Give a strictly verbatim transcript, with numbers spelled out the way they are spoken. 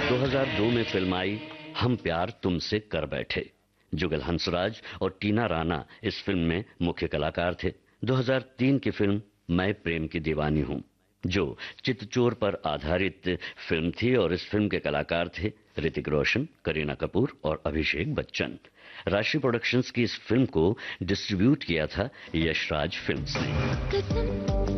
दो हज़ार दो में फिल्म आई हम प्यार तुमसे कर बैठे। जुगल हंसराज और टीना राणा इस फिल्म में मुख्य कलाकार थे। दो हज़ार तीन की फिल्म मैं प्रेम की दीवानी हूं, जो चितचोर पर आधारित फिल्म थी और इस फिल्म के कलाकार थे ऋतिक रोशन, करीना कपूर और अभिषेक बच्चन। राशि प्रोडक्शंस की इस फिल्म को डिस्ट्रीब्यूट किया था यशराज फिल्म्स ने।